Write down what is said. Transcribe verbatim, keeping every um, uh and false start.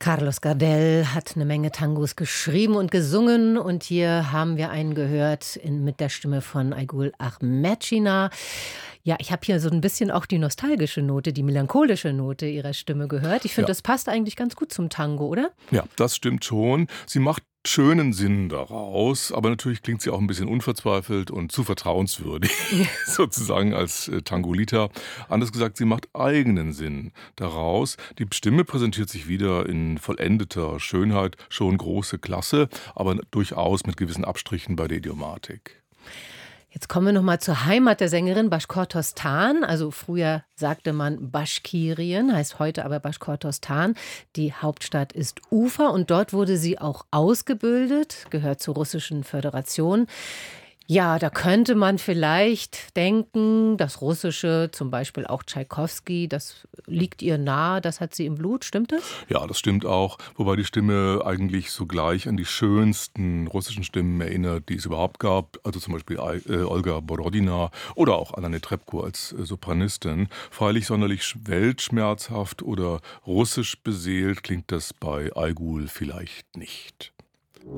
Carlos Gardel hat eine Menge Tangos geschrieben und gesungen und hier haben wir einen gehört in mit der Stimme von Aygul Ahmetschina. Ja, ich habe hier so ein bisschen auch die nostalgische Note, die melancholische Note ihrer Stimme gehört. Ich finde, Ja. das passt eigentlich ganz gut zum Tango, oder? Ja, das stimmt schon. Sie macht schönen Sinn daraus, aber natürlich klingt sie auch ein bisschen unverzweifelt und zu vertrauenswürdig, sozusagen als äh, Tangolita. Anders gesagt, sie macht eigenen Sinn daraus. Die Stimme präsentiert sich wieder in vollendeter Schönheit, schon große Klasse, aber durchaus mit gewissen Abstrichen bei der Idiomatik. Jetzt kommen wir noch mal zur Heimat der Sängerin, Baschkortostan. Also früher sagte man Baschkirien, heißt heute aber Baschkortostan. Die Hauptstadt ist Ufa und dort wurde sie auch ausgebildet, gehört zur Russischen Föderation. Ja, da könnte man vielleicht denken, das Russische, zum Beispiel auch Tschaikowski, das liegt ihr nahe, das hat sie im Blut, stimmt das? Ja, das stimmt auch, wobei die Stimme eigentlich sogleich an die schönsten russischen Stimmen erinnert, die es überhaupt gab, also zum Beispiel äh, Olga Borodina oder auch Anna Netrebko als äh, Sopranistin. Freilich sonderlich weltschmerzhaft oder russisch beseelt klingt das bei Aygul vielleicht nicht.